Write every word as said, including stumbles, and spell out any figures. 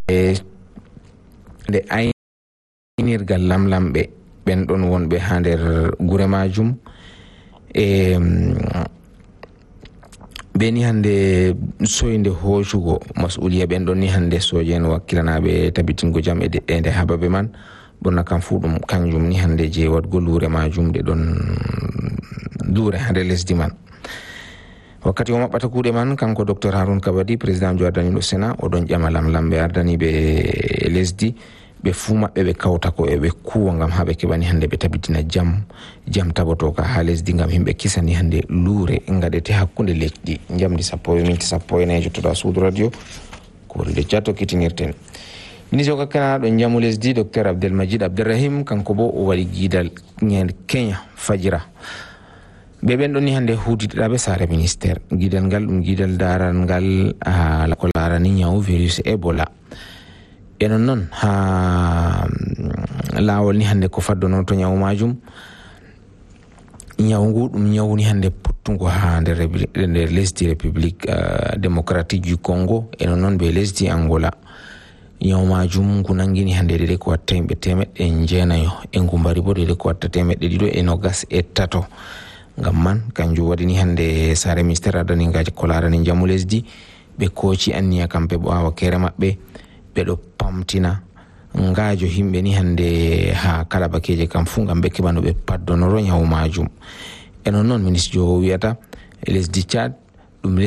nde aynirgal lamlamɓe ɓen ɗon wonɓe ha nder gure majum e ɓe ni hande soyde hoocugo masuliya ɓen ɗon ni hande soje en wakkilanaɓe tabitingo jam e de'ende hababe man ɓurna kam fu ɗum kanjum ni hande je wadgo luure majum ɗe ɗon luure ha nder lesdi man. Wakkati o maɓɓata kuuɗe man kanko docteur Haroun Kabadi président jo ardaniɗo Sénat oɗon ƴama lamlamɓe ardaniɓe lesdi ɓe fuu maɓɓe ɓe kawta ko e ɓe kuwa ngam ha ɓe keɓani hande ɓe tabitina jam jam tabotoka ha lesdi ngam himɓe kisani hande luure gaɗete hakkunde lesdi. Jamdi sappo e minti sappo e nayi jottoɗa suudu radio koride catto kitinirten. Ministre kakkanaɗo jamu lesdi docteur Abdelmajid Abdelrahim kanko bo o waɗi guidal ñande Kenya fajira ɓe ɓen ɗon ni hande hudiɗaɓe saare ministére. Guidal ngal ɗum guidal daral ngal hala ko larani ñawu virus Ebola. E non noon ha lawol ni hande ko faddono to ñawu majum ñawu ngu ɗum ñawu ni hande pottugo ha nder nder lesdi république uh, démocratique du Congo e non noon be lesdi Angola. Ñawu majum ngu nangini hande dede ko watta yimɓe temeɗɗe jeenayo e ngu mbari bo dede ko watta temeɗɗe ɗiɗo e nogas e tato. Ngam man kanjum waɗi ni hande saare ministére ardanigaji ko larani jamu lesdi ɓe kooci anniya kamɓe bo ha wakkere maɓɓe ɓeɗo pamtina ngaajo himɓe ni hande ha kala bakeje kam fu ngam ɓe keɓa no ɓe paddonoro ñawu majum. E non noon ministre jo wiyata lesdi Tchad